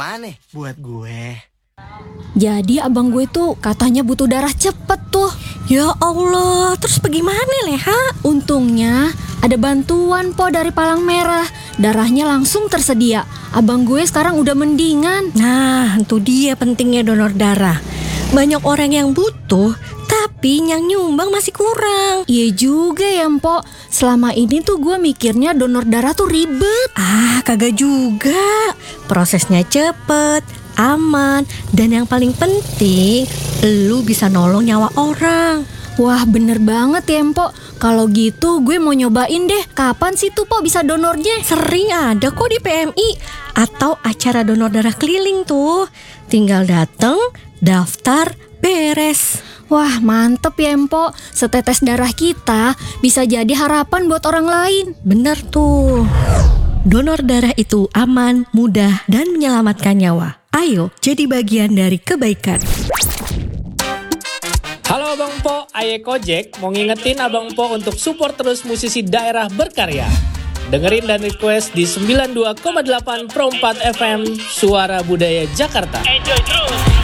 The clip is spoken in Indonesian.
apaan nih? Buat gue. Jadi abang gue tuh katanya butuh darah cepet tuh. Ya Allah, terus bagaimana Leha? Untungnya ada bantuan po dari Palang Merah. Darahnya langsung tersedia. Abang gue sekarang udah mendingan. Nah, itu dia pentingnya donor darah. Banyak orang yang butuh, tapi yang nyumbang masih kurang. Iya juga ya Mpok. Selama ini tuh gue mikirnya donor darah tuh ribet. Kagak juga. Prosesnya cepet, aman, dan yang paling penting, lu bisa nolong nyawa orang. Wah bener banget ya Mpok. Kalau gitu gue mau nyobain deh. Kapan sih tuh Pok bisa donornya? Sering ada kok di PMI atau acara donor darah keliling tuh. Tinggal dateng, daftar, beres. Wah mantep ya Mpok. Setetes darah kita bisa jadi harapan buat orang lain. Bener tuh. Donor darah itu aman, mudah, dan menyelamatkan nyawa. Ayo jadi bagian dari kebaikan. Halo Abang Po, Aye Kojek mau ngingetin Abang Po untuk support terus musisi daerah berkarya. Dengerin dan request di 92,8 Pro 4 FM Suara Budaya Jakarta. Enjoy terus.